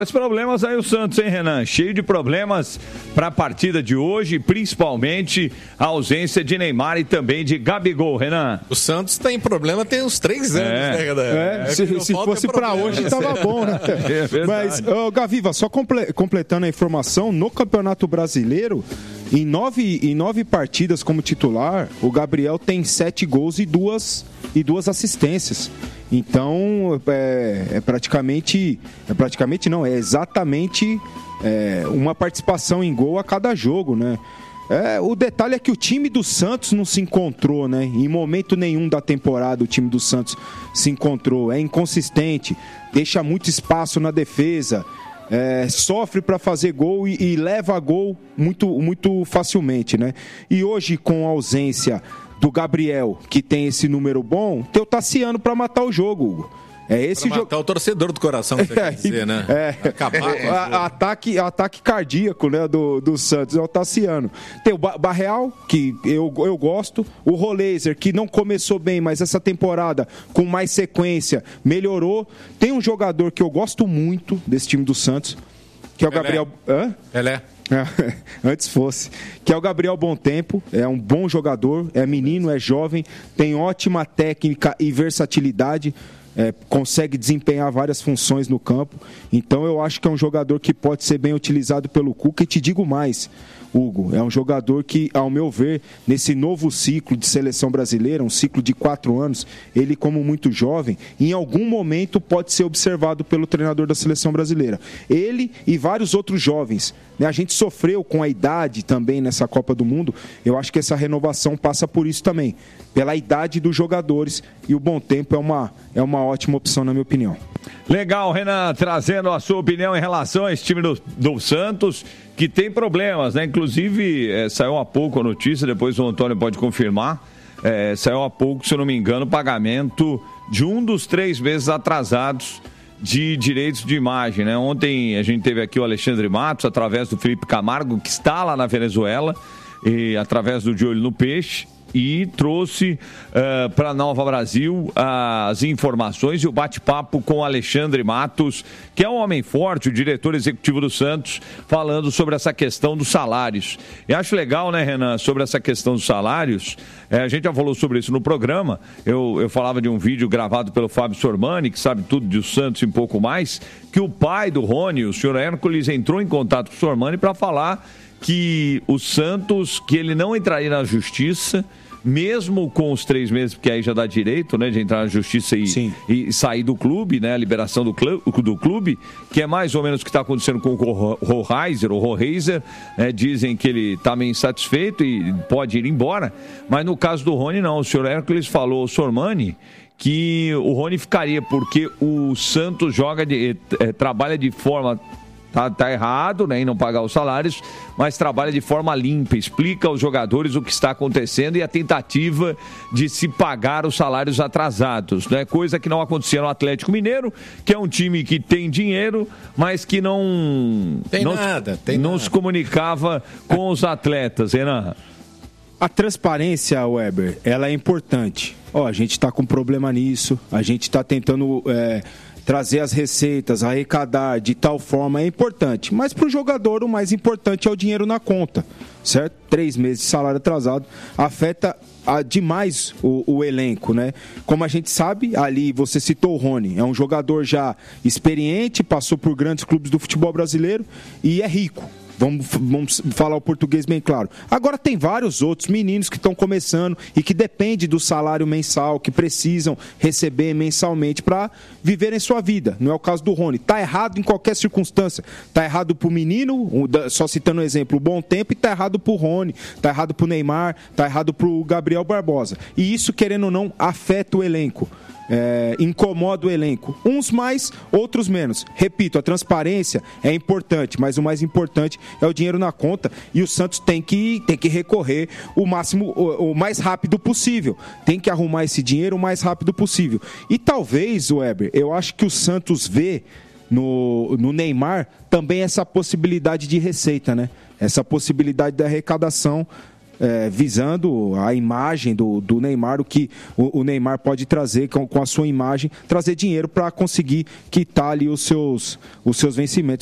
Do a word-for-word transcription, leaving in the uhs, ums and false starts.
Os problemas aí o Santos, hein, Renan? Cheio de problemas para a partida de hoje, principalmente a ausência de Neymar e também de Gabigol, Renan. O Santos tem problema tem uns três anos, é. né, galera? É, é, se se fosse para hoje, estava bom, né? É Mas, oh, Gaviva, só comple- completando a informação, no Campeonato Brasileiro, em nove, em nove partidas como titular, o Gabriel tem sete gols e duas, e duas assistências. Então, é, é praticamente, é praticamente não, é exatamente é, uma participação em gol a cada jogo, né? É, o detalhe é que o time do Santos não se encontrou, né? Em momento nenhum da temporada o time do Santos se encontrou. É inconsistente, deixa muito espaço na defesa, é, sofre para fazer gol e, e leva a gol muito, muito facilmente, né? E hoje, com a ausência do Gabriel, que tem esse número bom, tem o Tassiano para matar o jogo, Hugo. É esse pra matar jo... o torcedor do coração, que você quer dizer, né? É, Acabar é, a, ataque, ataque cardíaco, né, do, do Santos, é o Tassiano. Tem o ba- Barreal, que eu, eu gosto, o Roleiser, que não começou bem, mas essa temporada, com mais sequência, melhorou. Tem um jogador que eu gosto muito desse time do Santos, que é o Pelé. Gabriel... Hã? Pelé. Antes fosse, que é o Gabriel Bontempo, é um bom jogador, é menino, é jovem, tem ótima técnica e versatilidade, é, consegue desempenhar várias funções no campo, então eu acho que é um jogador que pode ser bem utilizado pelo Cuca. E te digo mais, Hugo, é um jogador que, ao meu ver, nesse novo ciclo de seleção brasileira, um ciclo de quatro anos, ele, como muito jovem, em algum momento pode ser observado pelo treinador da seleção brasileira. Ele e vários outros jovens, né? A gente sofreu com a idade também nessa Copa do Mundo. Eu acho que essa renovação passa por isso também, pela idade dos jogadores, e o Bontempo é uma, é uma ótima opção, na minha opinião. Legal, Renan, trazendo a sua opinião em relação a esse time do, do Santos, que tem problemas, né? Inclusive, é, saiu há pouco a notícia, depois o Antônio pode confirmar, é, saiu há pouco, se eu não me engano, o pagamento de um dos três meses atrasados de direitos de imagem, né? Ontem a gente teve aqui o Alexandre Matos, através do Felipe Camargo, que está lá na Venezuela, e através do De Olho no Peixe, e trouxe uh, para a Nova Brasil as informações e o bate-papo com o Alexandre Matos, que é um homem forte, o diretor executivo do Santos, falando sobre essa questão dos salários. E acho legal, né, Renan, sobre essa questão dos salários, é, a gente já falou sobre isso no programa, eu, eu falava de um vídeo gravado pelo Fábio Sormani, que sabe tudo do Santos e um pouco mais, que o pai do Rony, o senhor Hércules, entrou em contato com o Sormani para falar que o Santos, que ele não entraria na justiça, mesmo com os três meses, porque aí já dá direito, né, de entrar na justiça e, e sair do clube, né, a liberação do clube, do clube, que é mais ou menos o que está acontecendo com o Rohreiser, o Rohreiser, né, dizem que ele está meio insatisfeito e pode ir embora, mas no caso do Rony não, o senhor Hércules falou, o Sormani, que o Rony ficaria porque o Santos joga de, é, trabalha de forma... Tá, tá errado, né, em não pagar os salários, mas trabalha de forma limpa, explica aos jogadores o que está acontecendo e a tentativa de se pagar os salários atrasados, né, coisa que não acontecia no Atlético Mineiro, que é um time que tem dinheiro, mas que não, tem não, nada, tem não nada. se comunicava com os atletas, Renan. A transparência, Weber, ela é importante. Ó, a gente está com problema nisso, a gente está tentando... É... trazer as receitas, arrecadar de tal forma é importante. Mas para o jogador o mais importante é o dinheiro na conta, certo? Três meses de salário atrasado afeta a, demais o, o elenco, né? Como a gente sabe, ali você citou o Rony, é um jogador já experiente, passou por grandes clubes do futebol brasileiro e é rico. Vamos, vamos falar o português bem claro. Agora tem vários outros meninos que estão começando e que dependem do salário mensal, que precisam receber mensalmente para viverem sua vida. Não é o caso do Rony. Está errado em qualquer circunstância. Está errado para o menino, só citando um exemplo, o Bontempo, e está errado para o Rony, está errado para o Neymar, está errado para o Gabriel Barbosa. E isso, querendo ou não, afeta o elenco. É, incomoda o elenco. Uns mais, outros menos. Repito, a transparência é importante, mas o mais importante é o dinheiro na conta e o Santos tem que, tem que recorrer o máximo, o, o mais rápido possível. Tem que arrumar esse dinheiro o mais rápido possível. E talvez, Weber, eu acho que o Santos vê no, no Neymar também essa possibilidade de receita, né? Essa possibilidade da arrecadação é, visando a imagem do, do Neymar, o que o, o Neymar pode trazer com, com a sua imagem, trazer dinheiro para conseguir quitar ali os seus, os seus vencimentos